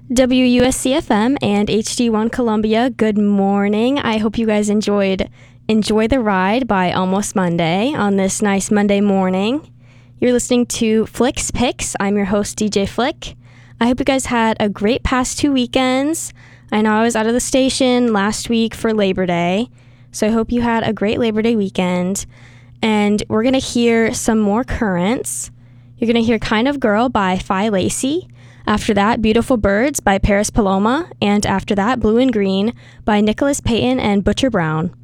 WUSCFM and HD1 Columbia, good morning. I hope you guys enjoyed Enjoy the Ride by Almost Monday on this nice Monday morning. You're listening to Flicks Picks. I'm your host, DJ Flick. I hope you guys had a great past 2 weekends. I know I was out of the station last week for Labor Day, so I hope you had a great Labor Day weekend. And we're going to hear some more currents. You're going to hear Kind of Girl by Phi Lacey. After that, Beautiful Birds by Paris Paloma. And after that, Blue and Green by Nicholas Payton and Butcher Brown.